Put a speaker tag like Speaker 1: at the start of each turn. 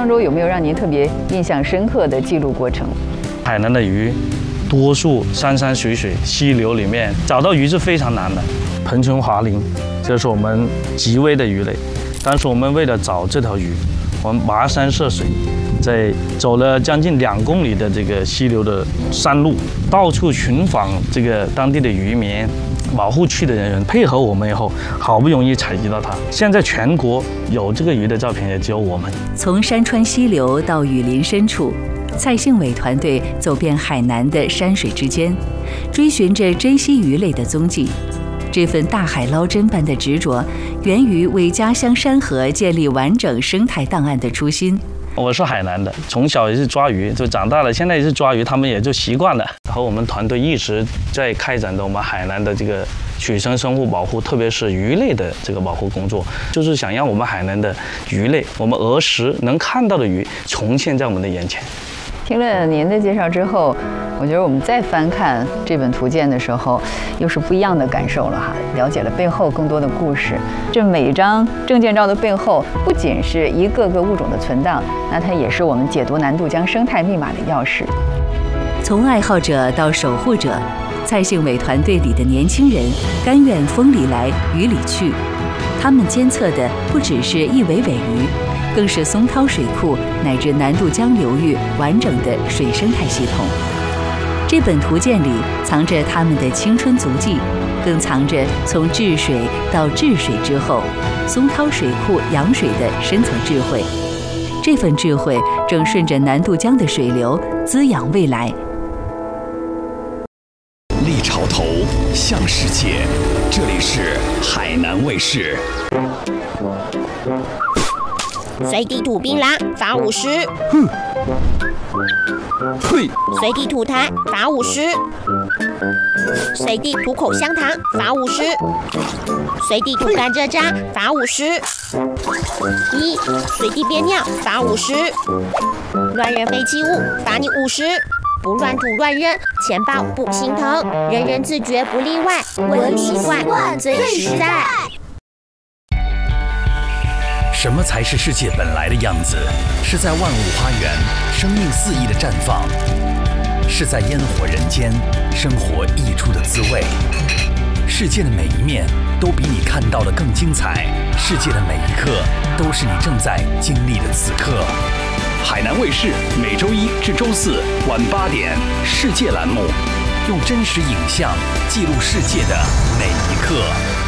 Speaker 1: 当中有没有让您特别印象深刻的记录过程？
Speaker 2: 海南的鱼，多数山山水水、溪流里面找到鱼是非常难的。盆琼华鳞，这是我们极危的鱼类。当时我们为了找这条鱼，我们跋山涉水，在走了将近2公里的这个溪流的山路，到处寻访这个当地的渔民、保护区的人员，配合我们以后，好不容易采集到它。现在全国有这个鱼的照片也只有我们。
Speaker 3: 从山川溪流到雨林深处，蔡幸伟团队走遍海南的山水之间，追寻着珍稀鱼类的踪迹。这份大海捞针般的执着，源于为家乡山河建立完整生态档案的初心。
Speaker 2: 我是海南的，从小也是抓鱼，就长大了，现在也是抓鱼，他们也就习惯了。和我们团队一直在开展的我们海南的这个水生生物保护，特别是鱼类的这个保护工作，就是想让我们海南的鱼类，我们儿时能看到的鱼重现在我们的眼前。
Speaker 1: 听了您的介绍之后，我觉得我们再翻看这本图鉴的时候，又是不一样的感受了哈，了解了背后更多的故事。这每张证件照的背后，不仅是一个个物种的存档，那它也是我们解读南渡江生态密码的钥匙。
Speaker 3: 从爱好者到守护者，蔡幸伟团队里的年轻人甘愿风里来雨里去，他们监测的不只是一尾尾鱼，更是松涛水库乃至南渡江流域完整的水生态系统。这本图鉴里藏着他们的青春足迹，更藏着从治水到治水之后，松涛水库养水的深层智慧。这份智慧正顺着南渡江的水流滋养未来。
Speaker 4: 立潮头，向世界，这里是海南卫视。
Speaker 5: 随地吐槟榔罚50。
Speaker 4: 哼。嘿。
Speaker 5: 随地吐痰罚50。随地吐口香糖罚50。随地吐甘蔗渣罚50。随地憋尿罚50。乱扔废弃物罚你50。不乱吐乱扔，钱包不心疼，人人自觉不例外，文明习惯最实在。
Speaker 4: 什么才是世界本来的样子？是在万物花园，生命肆意的绽放；是在烟火人间，生活溢出的滋味。世界的每一面都比你看到的更精彩，世界的每一刻都是你正在经历的此刻。海南卫视每周1至周4晚8点，世界栏目，用真实影像记录世界的每一刻。